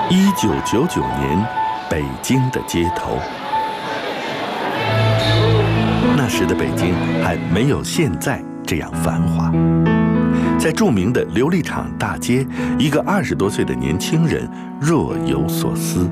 1999年，北京的街头。那时的北京还没有现在这样繁华。在著名的琉璃厂大街，一个20多岁的年轻人若有所思。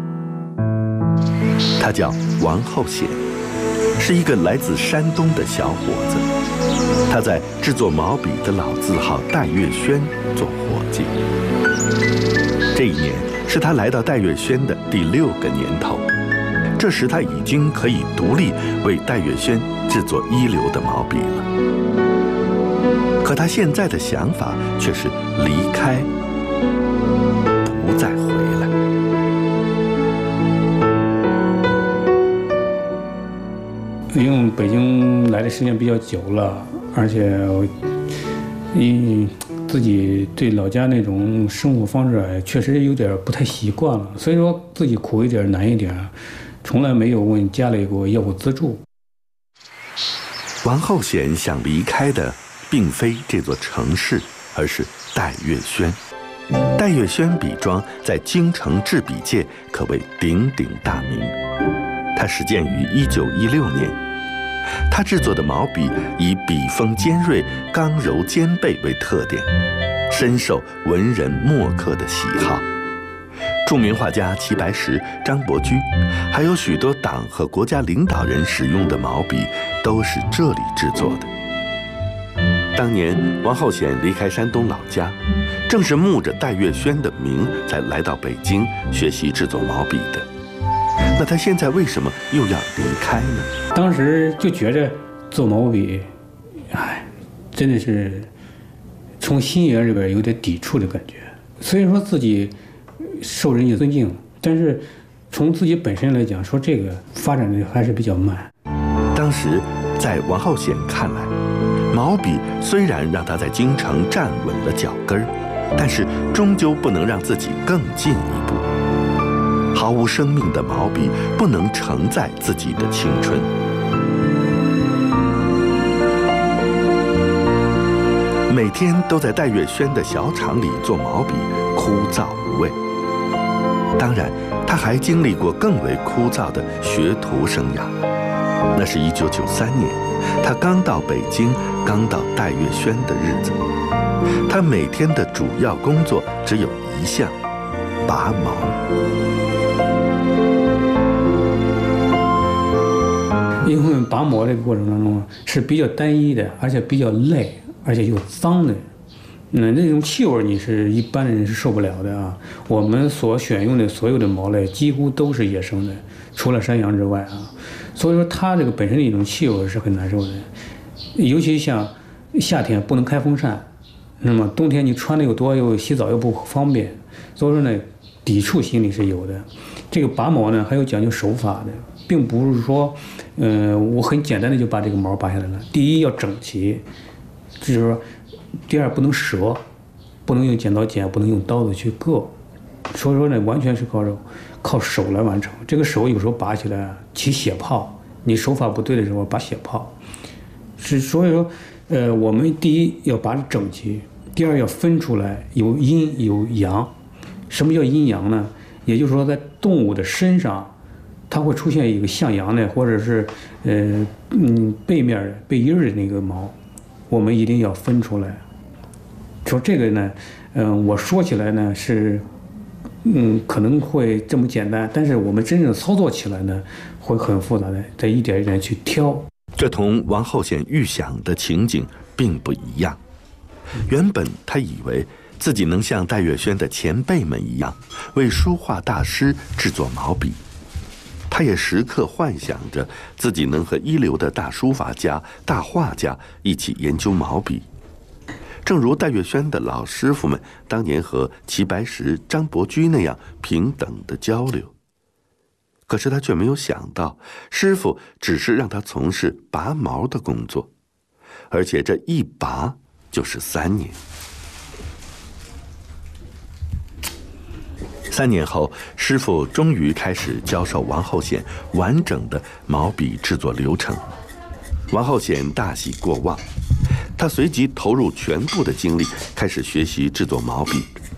他叫王厚显，是一个来自山东的小伙子。他在制作毛笔的老字号戴月轩做伙计。这一年是他来到戴月轩的第6个年头。这时他已经可以独立为戴月轩制作一流的毛笔了。可他现在的想法却是离开，不再回来。 因为北京来的时间比较久了，而且自己对老家那种生活方式确实有点不太习惯了，所以说自己苦一点难一点，从来没有问家里给我要过资助。 王厚显想离开的并非这座城市，而是戴月轩。戴月轩笔庄在京城制笔界可谓鼎鼎大名。它始建于1916年，他制作的毛笔以笔锋尖锐、刚柔兼备为特点，深受文人墨客的喜好。著名画家齐白石、张伯驹，还有许多党和国家领导人使用的毛笔，都是这里制作的。当年王厚显离开山东老家，正是慕着戴月轩的名才来到北京学习制作毛笔的。那他现在为什么又要离开呢？ 当时就觉着做毛笔，真的是从心眼里边有点抵触的感觉。虽然说自己受人家尊敬，但是从自己本身来讲，说这个发展的还是比较慢。 当时在王厚显看来，毛笔虽然让他在京城站稳了脚跟儿，但是终究不能让自己更进一步。毫无生命的毛笔不能承载自己的青春。每天都在戴月轩的小厂里做毛笔，枯燥无味。当然，他还经历过更为枯燥的学徒生涯。那是1993年，他刚到北京，刚到戴月轩的日子。他每天的主要工作只有一项：拔毛。 因为拔毛这个过程当中是比较单一的，而且比较累，而且又脏的。那种气味你是一般人是受不了的啊。我们所选用的所有的毛类几乎都是野生的，除了山羊之外啊。所以说它这个本身的一种气味是很难受的，尤其像夏天不能开风扇，那么冬天你穿的又多，又洗澡又不方便，所以说呢抵触心理是有的。这个拔毛呢还有讲究手法的，并不是说我很简单的就把这个毛拔下来了。第一要整齐，就是说第二不能折，不能用剪刀剪，不能用刀子去割。所以说呢完全是靠手来完成。这个手有时候拔起来起血泡，你手法不对的时候拔血泡。所以说我们第一要拔得整齐，第二要分出来有阴有阳。什么叫阴阳呢？也就是说在动物的身上它会出现一个向阳的，或者是背面的背阴的那个毛，我们一定要分出来。说这个呢我说起来呢是可能会这么简单，但是我们真正操作起来呢会很复杂的，再一点一点去挑。 这同王厚显预想的情景并不一样。原本他以为自己能像戴月轩的前辈们一样，为书画大师制作毛笔。他也时刻幻想着自己能和一流的大书法家、大画家一起研究毛笔，正如戴月轩的老师傅们当年和齐白石、张伯驹那样平等的交流。可是他却没有想到，师傅只是让他从事拔毛的工作，而且这一拔就是3年。3年后，师傅终于开始教授王厚显完整的毛笔制作流程。王厚显大喜过望，他随即投入全部的精力开始学习制作毛笔。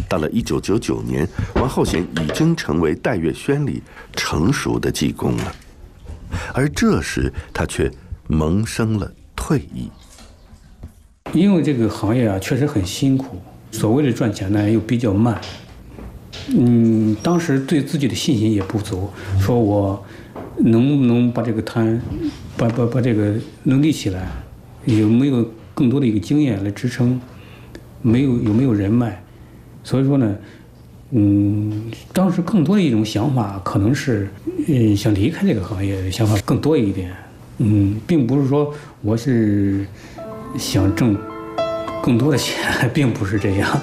到了1999年，王厚显已经成为戴月轩里成熟的技工了，而这时他却萌生了退意。 因为这个行业啊确实很辛苦，所谓的赚钱呢又比较慢。当时对自己的信心也不足，说我能不能把这个摊，把这个能立起来，有没有更多的一个经验来支撑，有没有人脉，所以说呢，当时更多的一种想法可能是，想离开这个行业的想法更多一点，并不是说我是想挣更多的钱，并不是这样。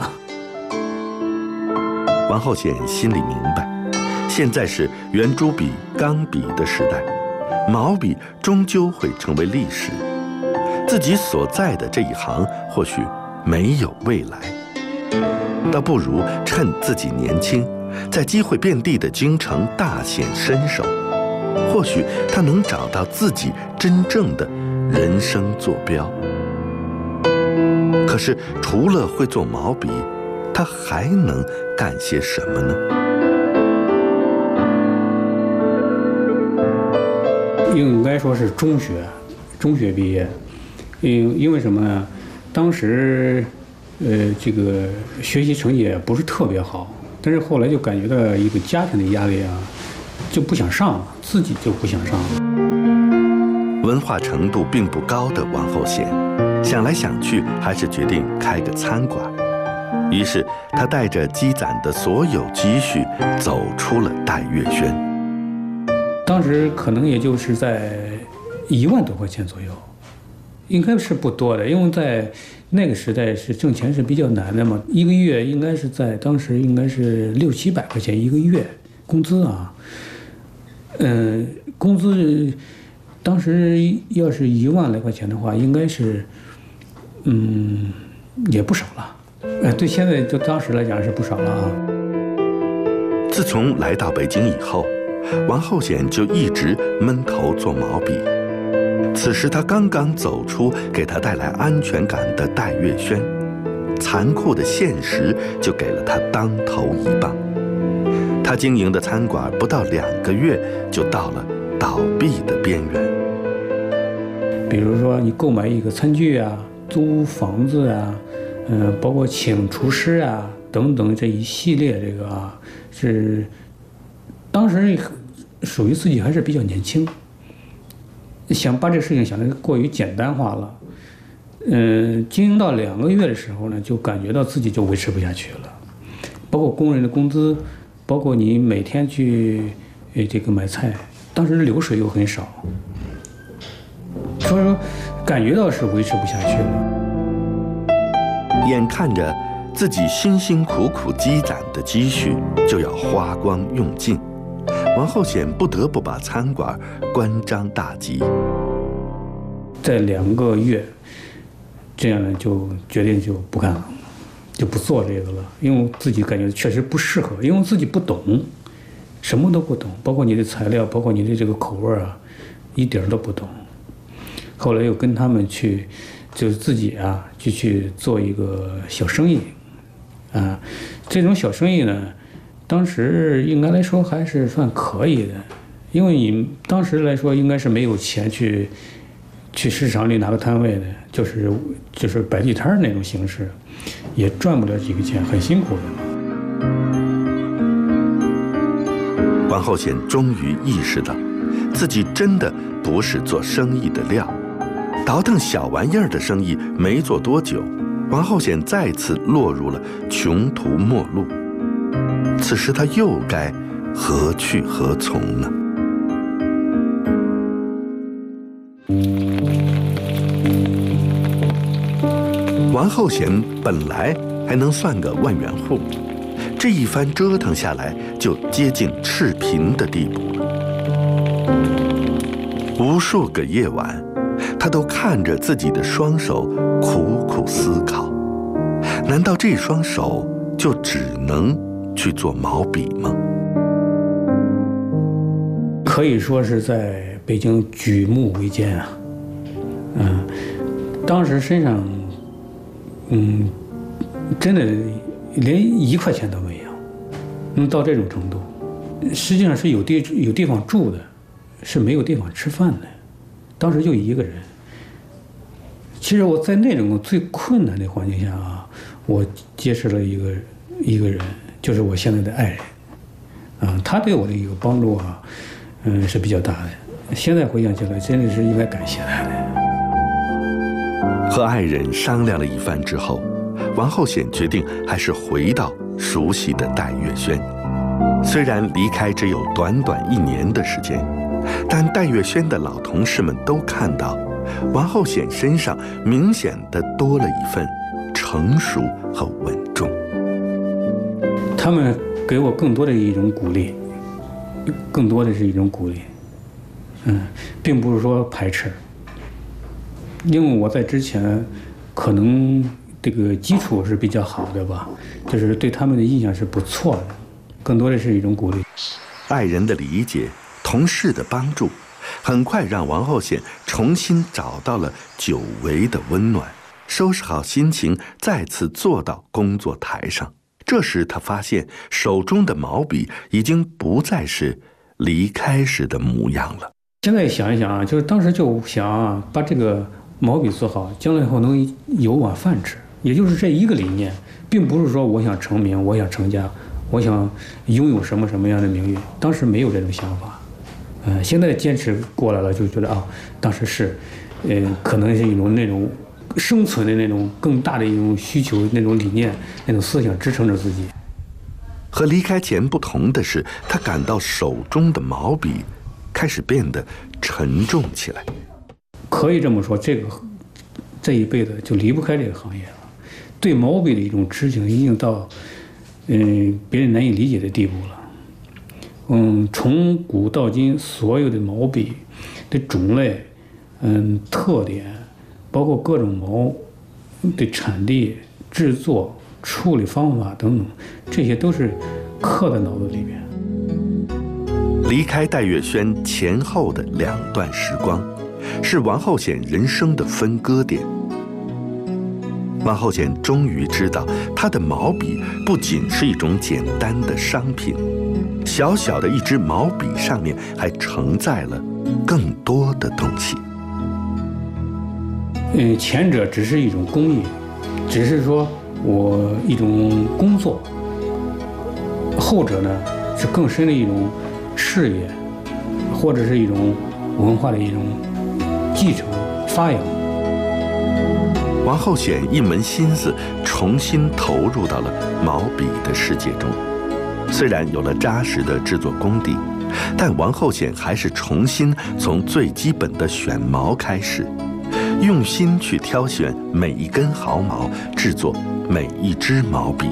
王厚显心里明白，现在是圆珠笔、钢笔的时代，毛笔终究会成为历史。自己所在的这一行或许没有未来，倒不如趁自己年轻，在机会遍地的京城大显身手。或许他能找到自己真正的人生坐标。可是除了会做毛笔，他还能干些什么呢？ 应该说是中学毕业，因为什么呢？当时这个学习成绩也不是特别好，但是后来就感觉到一个家庭的压力啊，就不想上了，自己就不想上了。 文化程度并不高的王厚显，想来想去，还是决定开个餐馆。于是他带着积攒的所有积蓄，走出了戴月轩。 当时可能也就是在1万多块钱左右，应该是不多的，因为在那个时代是挣钱是比较难的嘛，一个月应该是在当时应该是600-700块钱一个月工资啊，工资当时要是1万来块钱的话，应该是也不少了。对现在就当时来讲是不少了啊。 自从来到北京以后，王厚显就一直闷头做毛笔。此时他刚刚走出给他带来安全感的戴月轩，残酷的现实就给了他当头一棒。他经营的餐馆不到2个月就到了倒闭的边缘。 比如说你购买一个餐具啊，租房子啊，包括请厨师啊等等这一系列这个啊，是当时属于自己还是比较年轻，想把这个事情想得过于简单化了。经营到2个月的时候呢，就感觉到自己就维持不下去了，包括工人的工资，包括你每天去这个买菜，当时流水又很少，所以说感觉到是维持不下去了。 眼看着自己辛辛苦苦积攒的积蓄就要花光用尽，王厚显不得不把餐馆关张大吉。 在2个月，这样呢就决定就不干了，就不做这个了，因为自己感觉确实不适合，因为自己不懂，什么都不懂，包括你的材料，包括你的这个口味啊，一点都不懂。后来又跟他们去，就是自己啊，就去做一个小生意，啊，这种小生意呢，当时应该来说还是算可以的，因为你当时来说应该是没有钱去市场里拿个摊位的，就是摆地摊那种形式，也赚不了几个钱，很辛苦的。 王厚显终于意识到，自己真的不是做生意的料。倒腾小玩意儿的生意没做多久，王厚显再次落入了穷途末路。此时他又该何去何从呢？王厚显本来还能算个万元户，这一番折腾下来，就接近赤贫的地步了。无数个夜晚，他都看着自己的双手，苦苦思考：难道这双手就只能去做毛笔吗？ 可以说是在北京举目维艰啊。当时身上，真的连1块钱都没有，能到这种程度。实际上是有地方住的，是没有地方吃饭的。当时就一个人。其实我在那种最困难的环境下啊，我结识了一个人，就是我现在的爱人，他对我的一个帮助啊，是比较大的。现在回想起来，真的是应该感谢他的。 和爱人商量了一番之后，王厚显决定还是回到熟悉的戴月轩。虽然离开只有短短1年的时间，但戴月轩的老同事们都看到王厚显身上明显的多了一份成熟和稳重。 他们给我更多的一种鼓励，更多的是一种鼓励，并不是说排斥。因为我在之前可能这个基础是比较好的吧，就是对他们的印象是不错的，更多的是一种鼓励。 爱人的理解，同事的帮助，很快让王厚显重新找到了久违的温暖，收拾好心情，再次坐到工作台上。这时他发现手中的毛笔已经不再是离开时的模样了。 现在想一想啊，就是当时就想把这个毛笔做好，将来以后能有碗饭吃，也就是这一个理念，并不是说我想成名，我想成家，我想拥有什么样的名誉，当时没有这种想法。现在坚持过来了，就觉得当时是，可能是一种那种生存的那种更大的一种需求，那种理念，那种思想支撑着自己。 和离开前不同的是，他感到手中的毛笔开始变得沉重起来。 可以这么说，这一辈子就离不开这个行业了。对毛笔的一种痴情已经到，别人难以理解的地步了。从古到今，所有的毛笔的种类，特点，包括各种毛的产地、制作、处理方法等等，这些都是刻在脑子里面。 离开戴月轩前后的2段时光，是王厚显人生的分割点。王厚显终于知道，他的毛笔不仅是一种简单的商品，小小的一支毛笔上面还承载了更多的东西。 前者只是一种工艺，只是说我一种工作；后者呢，是更深的一种事业，或者是一种文化的一种继承、发扬。 王厚显一门心思重新投入到了毛笔的世界中。虽然有了扎实的制作功底，但王厚显还是重新从最基本的选毛开始，用心去挑选每一根毫毛，制作每一支毛笔。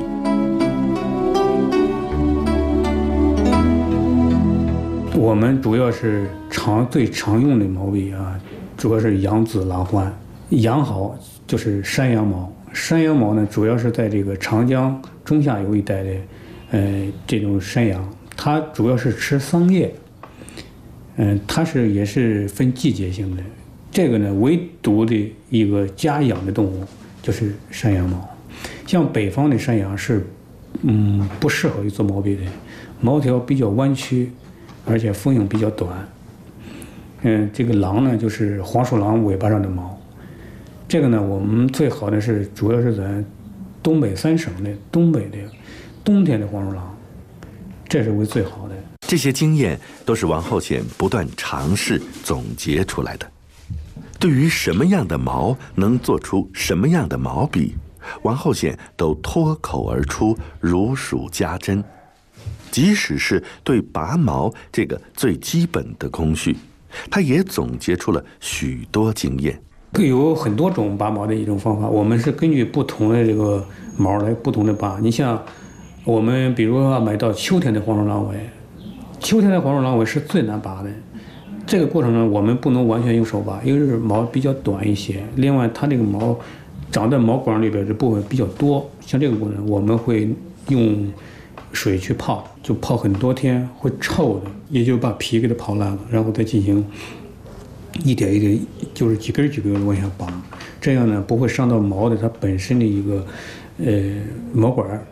我们主要是最常用的毛笔啊，主要是扬子、郎欢。羊毫就是山羊毛，山羊毛呢，主要是在这个长江中下游一带的，这种山羊，它主要是吃桑叶，它也是分季节性的。这个呢，唯独的一个家养的动物就是山羊毛。像北方的山羊是，不适合于做毛笔的，毛条比较弯曲，而且锋影比较短。这个狼呢，就是黄鼠狼尾巴上的毛。这个呢，我们最好的是主要是咱东北3省的东北的冬天的黄鼠狼，这是为最好的。 这些经验都是王厚显不断尝试总结出来的。对于什么样的毛能做出什么样的毛笔，王厚显都脱口而出，如数家珍。即使是对拔毛这个最基本的工序，他也总结出了许多经验。 有很多种拔毛的一种方法，我们是根据不同的这个毛来不同的拔。你像我们比如说买到秋天的黄鼠狼尾，秋天的黄鼠狼尾是最难拔的。这个过程呢，我们不能完全用手拔，因为是毛比较短一些，另外它这个毛长在毛管里边的部分比较多。像这个过程，我们会用水去泡，就泡很多天，会臭的，也就把皮给它泡烂了，然后再进行一点一点，就是几根的往下拔，这样呢不会伤到毛的它本身的一个毛管，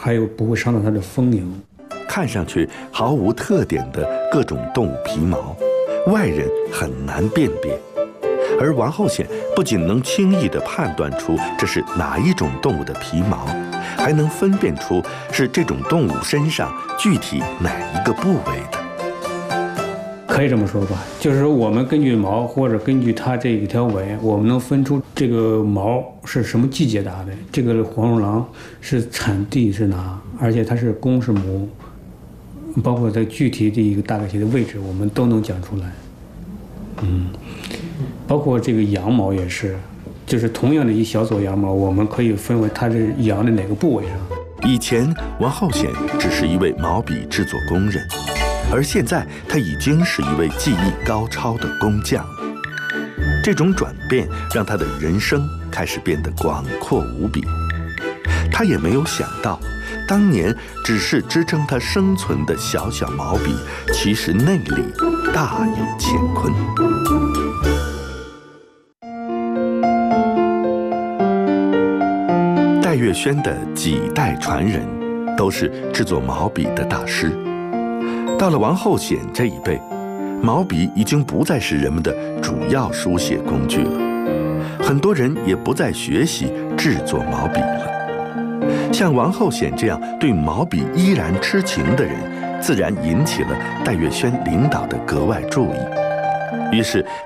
还有不会伤到它的丰盈。 看上去毫无特点的各种动物皮毛，外人很难辨别。而王厚显不仅能轻易地判断出这是哪一种动物的皮毛，还能分辨出是这种动物身上具体哪一个部位的。 可以这么说吧，就是说我们根据毛或者根据它这一条尾，我们能分出这个毛是什么季节打的，这个黄鼠狼是产地是哪，而且它是公是母，包括它具体的一个大概的位置，我们都能讲出来。包括这个羊毛也是，就是同样的一小撮羊毛，我们可以分为它是羊的哪个部位上。 以前王厚显只是一位毛笔制作工人，而现在他已经是一位技艺高超的工匠。这种转变让他的人生开始变得广阔无比。他也没有想到，当年只是支撑他生存的小小毛笔，其实内里大有乾坤。戴月轩的几代传人都是制作毛笔的大师。到了王厚显这一辈，毛笔已经不再是人们的主要书写工具了，很多人也不再学习制作毛笔了。像王厚显这样对毛笔依然痴情的人，自然引起了戴月轩领导的格外注意。于是